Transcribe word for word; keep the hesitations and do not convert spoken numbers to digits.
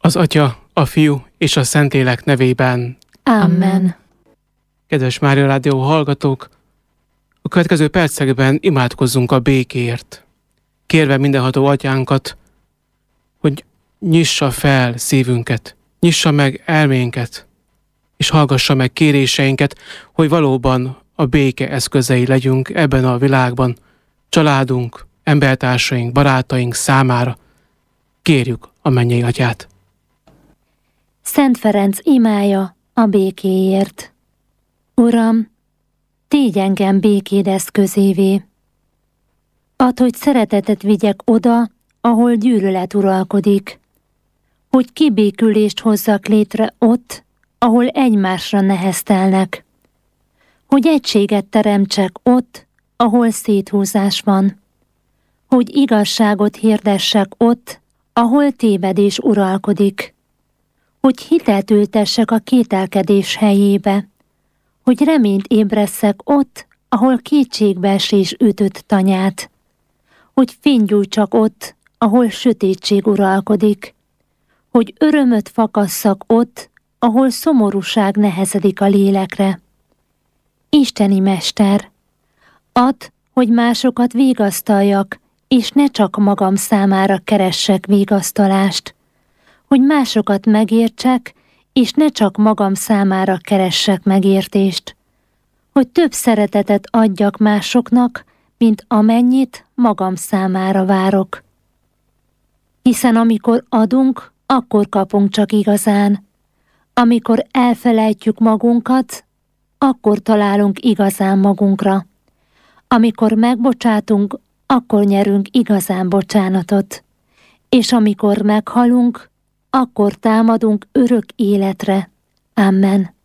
Az Atya, a Fiú és a Szentlélek nevében. Amen. Kedves Mária Rádió hallgatók, a következő percekben imádkozzunk a békéért, kérve mindenható Atyánkat, hogy nyissa fel szívünket, nyissa meg elménket, és hallgassa meg kéréseinket, hogy valóban a béke eszközei legyünk ebben a világban, családunk, embertársaink, barátaink számára. Kérjük a mennyei Atyát. Szent Ferenc imája a békéért. Uram, tégy engem békéd eszközévé. Add, hogy szeretetet vigyek oda, ahol gyűlölet uralkodik, hogy kibékülést hozzak létre ott, ahol egymásra neheztelnek, hogy egységet teremtsek ott, ahol széthúzás van, hogy igazságot hirdessek ott, ahol tévedés uralkodik, hogy hitelt ültessek a kételkedés helyébe, hogy reményt ébresszek ott, ahol kétségbeesés ütött tanyát, hogy fénygyújtsak ott, ahol sötétség uralkodik, hogy örömöt fakasszak ott, ahol szomorúság nehezedik a lélekre. Isteni Mester, add, hogy másokat vigasztaljak, és ne csak magam számára keressek vigasztalást, hogy másokat megértsek, és ne csak magam számára keressek megértést, hogy több szeretetet adjak másoknak, mint amennyit magam számára várok. Hiszen amikor adunk, akkor kapunk csak igazán. Amikor elfelejtjük magunkat, akkor találunk igazán magunkra. Amikor megbocsátunk, akkor nyerünk igazán bocsánatot. És amikor meghalunk, akkor támadunk örök életre. Amen.